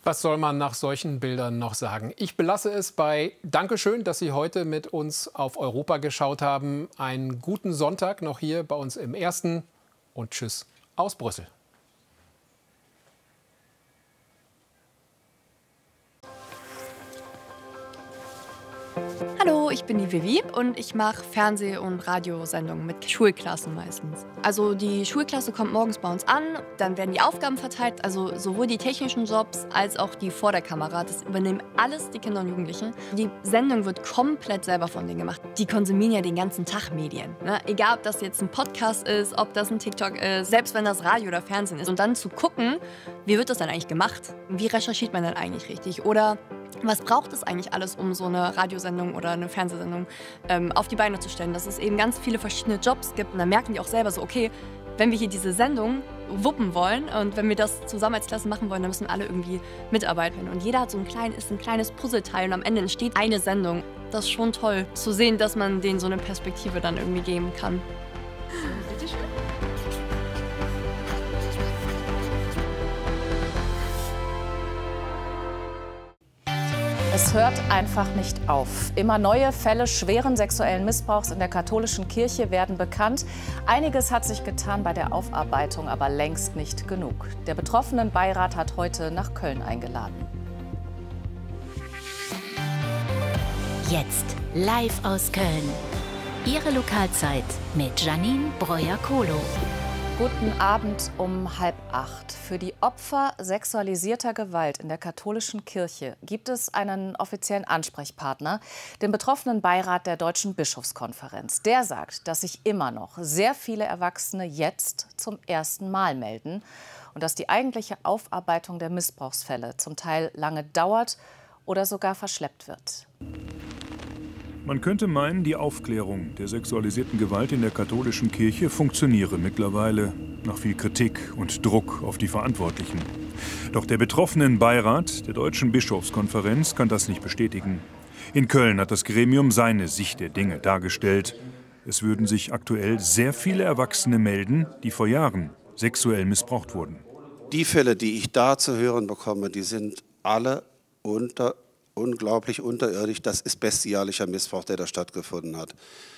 Was soll man nach solchen Bildern noch sagen? Ich belasse es bei Dankeschön, dass Sie heute mit uns auf Europa geschaut haben. Einen guten Sonntag noch hier bei uns im Ersten und tschüss aus Brüssel. Hallo, ich bin die Vivi und ich mache Fernseh- und Radiosendungen mit Schulklassen meistens. Also die Schulklasse kommt morgens bei uns an, dann werden die Aufgaben verteilt, also sowohl die technischen Jobs als auch die vor der Kamera. Das übernehmen alles die Kinder und Jugendlichen. Die Sendung wird komplett selber von denen gemacht. Die konsumieren ja den ganzen Tag Medien. Ne? Egal, ob das jetzt ein Podcast ist, ob das ein TikTok ist, selbst wenn das Radio oder Fernsehen ist. Und dann zu gucken, wie wird das dann eigentlich gemacht? Wie recherchiert man dann eigentlich richtig? Oder was braucht es eigentlich alles, um so eine Radiosendung oder eine Fernsehsendung auf die Beine zu stellen? Dass es eben ganz viele verschiedene Jobs gibt. Und dann merken die auch selber so, okay, wenn wir hier diese Sendung wuppen wollen und wenn wir das zusammen als Klasse machen wollen, dann müssen alle irgendwie mitarbeiten. Und jeder hat so ein kleines Puzzleteil und am Ende entsteht eine Sendung. Das ist schon toll zu sehen, dass man denen so eine Perspektive dann irgendwie geben kann. Bitte schön. Es hört einfach nicht auf. Immer neue Fälle schweren sexuellen Missbrauchs in der katholischen Kirche werden bekannt. Einiges hat sich getan bei der Aufarbeitung, aber längst nicht genug. Der Betroffenenbeirat hat heute nach Köln eingeladen. Jetzt live aus Köln. Ihre Lokalzeit mit Janine Breuer-Kohlo. Guten Abend um 7:30. Für die Opfer sexualisierter Gewalt in der katholischen Kirche gibt es einen offiziellen Ansprechpartner, den Betroffenenbeirat der Deutschen Bischofskonferenz. Der sagt, dass sich immer noch sehr viele Erwachsene jetzt zum ersten Mal melden und dass die eigentliche Aufarbeitung der Missbrauchsfälle zum Teil lange dauert oder sogar verschleppt wird. Man könnte meinen, die Aufklärung der sexualisierten Gewalt in der katholischen Kirche funktioniere mittlerweile, nach viel Kritik und Druck auf die Verantwortlichen. Doch der Betroffenenbeirat der Deutschen Bischofskonferenz kann das nicht bestätigen. In Köln hat das Gremium seine Sicht der Dinge dargestellt. Es würden sich aktuell sehr viele Erwachsene melden, die vor Jahren sexuell missbraucht wurden. Die Fälle, die ich da zu hören bekomme, die sind alle unglaublich unterirdisch. Das ist bestialischer Missbrauch, der da stattgefunden hat.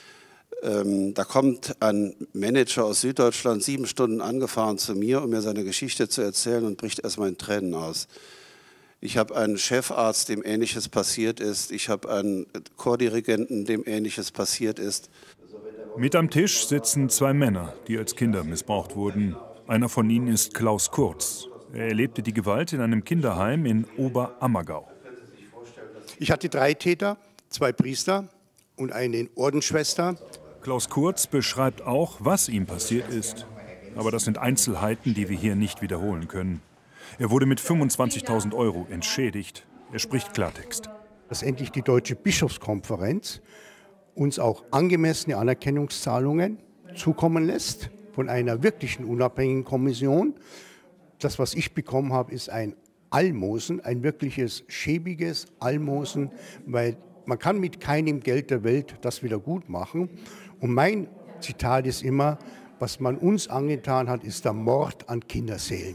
Da kommt ein Manager aus Süddeutschland 7 Stunden angefahren zu mir, um mir seine Geschichte zu erzählen und bricht erstmal in Tränen aus. Ich habe einen Chefarzt, dem Ähnliches passiert ist. Ich habe einen Chordirigenten, dem Ähnliches passiert ist. Mit am Tisch sitzen 2 Männer, die als Kinder missbraucht wurden. Einer von ihnen ist Klaus Kurz. Er erlebte die Gewalt in einem Kinderheim in Oberammergau. Ich hatte 3 Täter, 2 Priester und eine Ordensschwester. Klaus Kurz beschreibt auch, was ihm passiert ist. Aber das sind Einzelheiten, die wir hier nicht wiederholen können. Er wurde mit 25.000 € entschädigt. Er spricht Klartext. Dass endlich die Deutsche Bischofskonferenz uns auch angemessene Anerkennungszahlungen zukommen lässt von einer wirklichen unabhängigen Kommission. Das, was ich bekommen habe, ist ein Almosen, ein wirkliches schäbiges Almosen, weil man kann mit keinem Geld der Welt das wieder gut machen. Und mein Zitat ist immer, was man uns angetan hat, ist der Mord an Kinderseelen.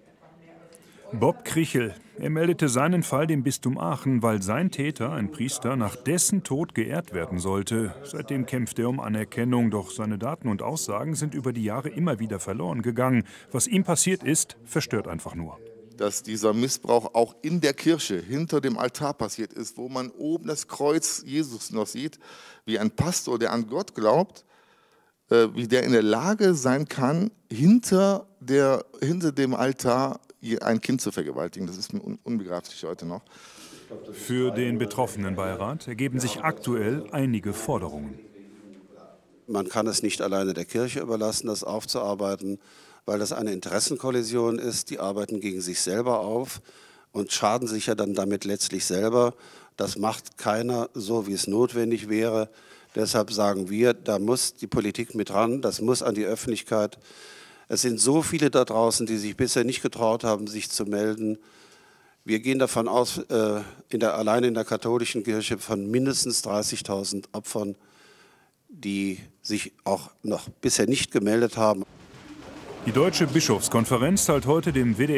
Bob Krichel, er meldete seinen Fall dem Bistum Aachen, weil sein Täter, ein Priester, nach dessen Tod geehrt werden sollte. Seitdem kämpft er um Anerkennung, doch seine Daten und Aussagen sind über die Jahre immer wieder verloren gegangen. Was ihm passiert ist, verstört einfach nur. Dass dieser Missbrauch auch in der Kirche hinter dem Altar passiert ist, wo man oben das Kreuz Jesus noch sieht, wie ein Pastor, der an Gott glaubt, wie der in der Lage sein kann, hinter dem Altar ein Kind zu vergewaltigen. Das ist mir unbegreiflich heute noch. Für den Betroffenenbeirat ergeben sich aktuell einige Forderungen. Man kann es nicht alleine der Kirche überlassen, das aufzuarbeiten, weil das eine Interessenkollision ist. Die arbeiten gegen sich selber auf und schaden sich ja dann damit letztlich selber. Das macht keiner so, wie es notwendig wäre. Deshalb sagen wir, da muss die Politik mit ran, das muss an die Öffentlichkeit. Es sind so viele da draußen, die sich bisher nicht getraut haben, sich zu melden. Wir gehen davon aus, alleine in der katholischen Kirche von mindestens 30.000 Opfern, die sich auch noch bisher nicht gemeldet haben. Die Deutsche Bischofskonferenz teilt heute dem WDR